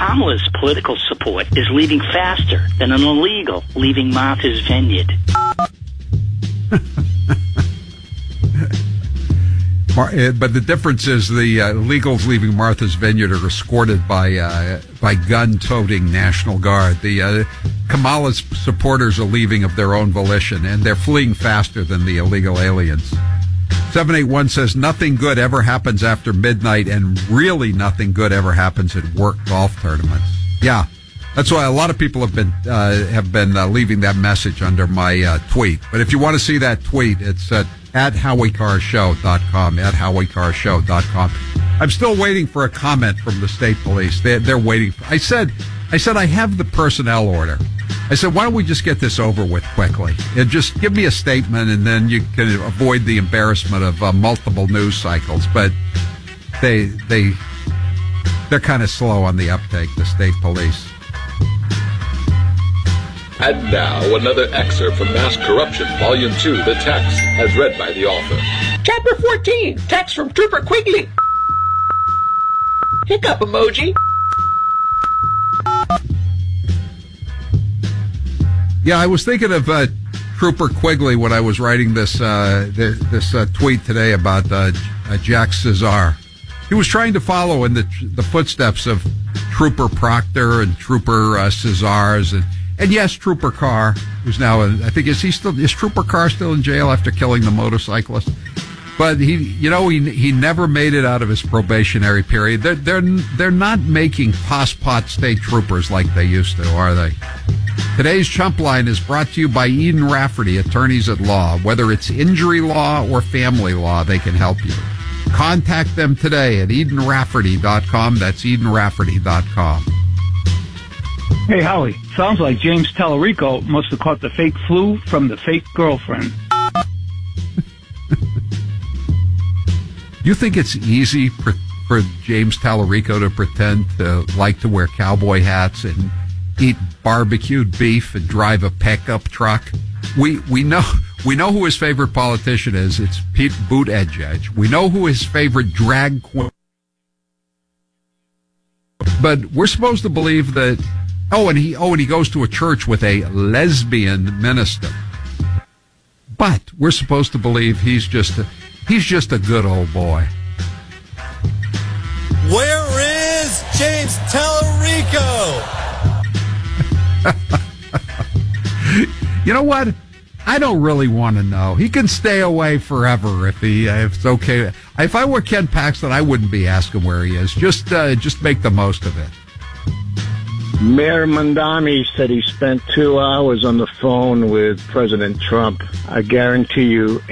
Kamala's political support is leaving faster than an illegal leaving Martha's Vineyard. But the difference is the illegals leaving Martha's Vineyard are escorted by gun-toting National Guard. The Kamala's supporters are leaving of their own volition, and they're fleeing faster than the illegal aliens. 781 says nothing good ever happens after midnight, and really nothing good ever happens at work golf tournaments. Yeah, that's why a lot of people have been leaving that message under my tweet. But if you want to see that tweet, it's at HowieCarrShow.com, at HowieCarrShow.com. I'm still waiting for a comment from the state police. They're waiting. I said I have the personnel order. I said, why don't we just get this over with quickly? And just give me a statement, and then you can avoid the embarrassment of multiple news cycles. But they're kind of slow on the uptake, the state police. And now, another excerpt from Mass Corruption, Volume 2, The Text, as read by the author. Chapter 14, text from Trooper Quigley. Hiccup emoji. Yeah, I was thinking of Trooper Quigley when I was writing this tweet today about Jack Cesar. He was trying to follow in the footsteps of Trooper Proctor and Trooper Cesars and yes, Trooper Carr, who's now I think is Trooper Carr still in jail after killing the motorcyclist? But he never made it out of his probationary period. They're not making passport state troopers like they used to, are they? Today's Chump Line is brought to you by Eden Rafferty, attorneys at law. Whether it's injury law or family law, they can help you. Contact them today at EdenRafferty.com. That's EdenRafferty.com. Hey, Howie. Sounds like James Tallarico must have caught the fake flu from the fake girlfriend. You think it's easy for James Tallarico to pretend to like to wear cowboy hats and eat barbecued beef and drive a pickup truck? We know who his favorite politician is. It's Pete Buttigieg. We know who his favorite drag queen. But we're supposed to believe that. And he goes to a church with a lesbian minister. But we're supposed to believe he's just a good old boy. Where is James Tallarico? You know what? I don't really want to know. He can stay away forever if it's okay. If I were Ken Paxton, I wouldn't be asking where he is. Just make the most of it. Mayor Mandami said he spent 2 hours on the phone with President Trump. I guarantee you,